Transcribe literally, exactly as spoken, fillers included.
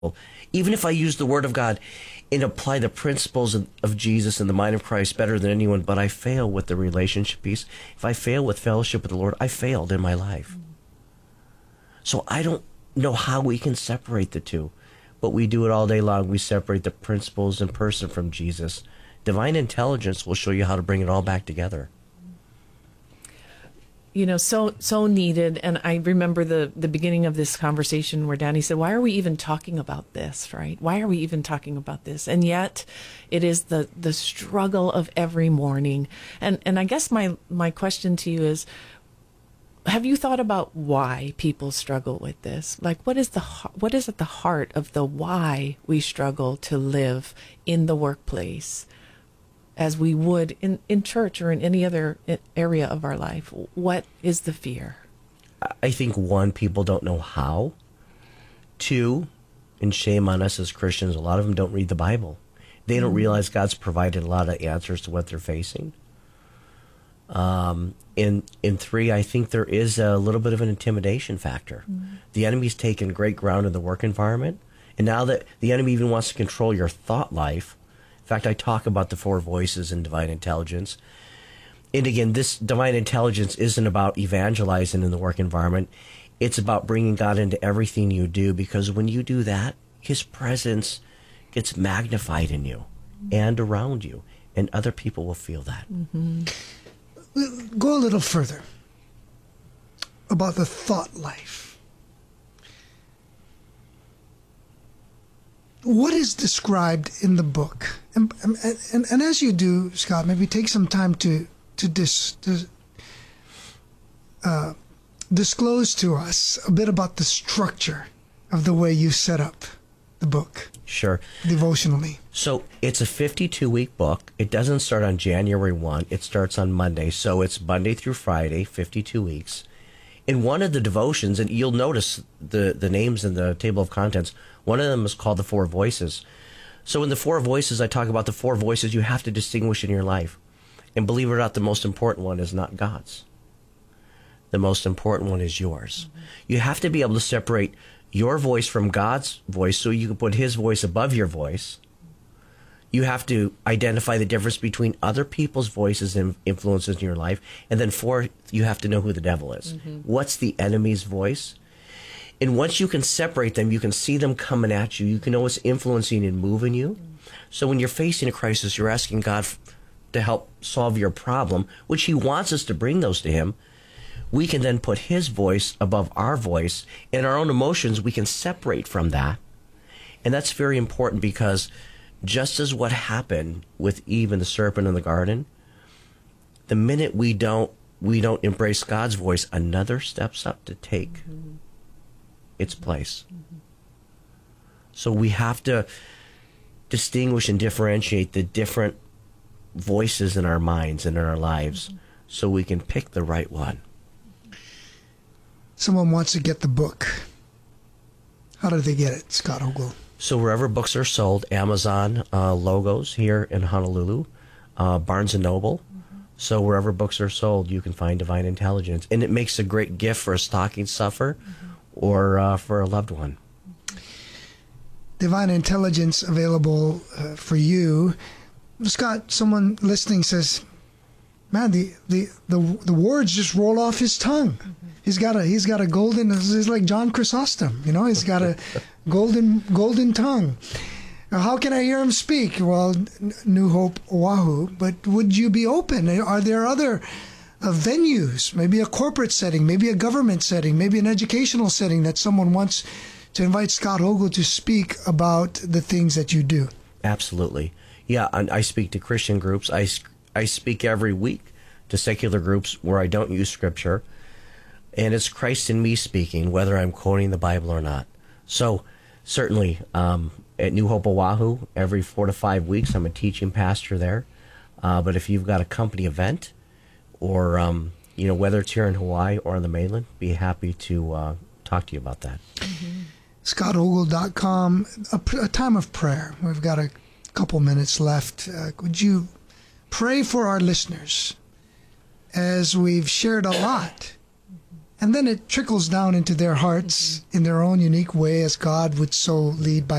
Even if I use the Word of God and apply the principles of, of Jesus and the mind of Christ better than anyone, but I fail with the relationship piece, if I fail with fellowship with the Lord, I failed in my life. So I don't know how we can separate the two, but we do it all day long. We separate the principles and person from Jesus. Divine intelligence will show you how to bring it all back together. You know, so so needed. And I remember the, the beginning of this conversation where Danny said, why are we even talking about this, right? Why are we even talking about this? And yet it is the, the struggle of every morning. And and I guess my, my question to you is, have you thought about why people struggle with this? Like, what is the what is at the heart of the why we struggle to live in the workplace as we would in, in church or in any other area of our life? What is the fear? I think, one, people don't know how. Two, and shame on us as Christians, a lot of them don't read the Bible. They don't mm-hmm. realize God's provided a lot of answers to what they're facing. Um, in, in three, I think there is a little bit of an intimidation factor. Mm-hmm. The enemy's taken great ground in the work environment. And now that the enemy even wants to control your thought life. In fact, I talk about the four voices in divine intelligence. And again, this divine intelligence isn't about evangelizing in the work environment. It's about bringing God into everything you do, because when you do that, his presence gets magnified in you and around you, and other people will feel that. Mm-hmm. Go a little further about the thought life. What is described in the book? And, and, and as you do, Scott, maybe take some time to to, dis, to uh, disclose to us a bit about the structure of the way you set up the book. Sure. Devotionally. So it's a fifty-two week book. It doesn't start on January first. It starts on Monday. So it's Monday through Friday, fifty-two weeks. In one of the devotions, and you'll notice the, the names in the table of contents, one of them is called the Four Voices. So in the Four Voices, I talk about the four voices you have to distinguish in your life. And believe it or not, the most important one is not God's. The most important one is yours. Mm-hmm. You have to be able to separate your voice from God's voice so you can put his voice above your voice. You have to identify the difference between other people's voices and influences in your life. And then fourth, you have to know who the devil is. Mm-hmm. What's the enemy's voice? And once you can separate them, you can see them coming at you. You can know what's influencing and moving you. Mm-hmm. So when you're facing a crisis, you're asking God to help solve your problem, which he wants us to bring those to him. We can then put his voice above our voice, and our own emotions, we can separate from that. And that's very important, because just as what happened with Eve and the serpent in the garden, the minute we don't we don't embrace God's voice, another steps up to take mm-hmm. its place. Mm-hmm. So we have to distinguish and differentiate the different voices in our minds and in our lives mm-hmm. so we can pick the right one. Someone wants to get the book. How do they get it, Scott Ogle? So wherever books are sold, Amazon, uh, Logos here in Honolulu, uh, Barnes and Noble. Mm-hmm. So wherever books are sold, you can find Divine Intelligence. And it makes a great gift for a stocking stuffer mm-hmm. or uh, for a loved one. Divine Intelligence available uh, for you. Scott, someone listening says, man, the, the, the, the words just roll off his tongue. Mm-hmm. He's got a he's got a golden. He's like John Chrysostom, you know. He's got a golden golden tongue. Now, how can I hear him speak? Well, New Hope Oahu. But would you be open? Are there other uh, venues? Maybe a corporate setting, maybe a government setting, maybe an educational setting that someone wants to invite Scott Ogle to speak about the things that you do. Absolutely, yeah. I, I speak to Christian groups. I I speak every week to secular groups where I don't use scripture. And it's Christ in me speaking, whether I'm quoting the Bible or not. So certainly um, at New Hope Oahu, every four to five weeks, I'm a teaching pastor there. Uh, but if you've got a company event, or um, you know, whether it's here in Hawaii or on the mainland, be happy to uh, talk to you about that. Mm-hmm. Scott Ogle dot com, a, a time of prayer. We've got a couple minutes left. Uh, would you pray for our listeners as we've shared a lot? And then it trickles down into their hearts in their own unique way as God would so lead by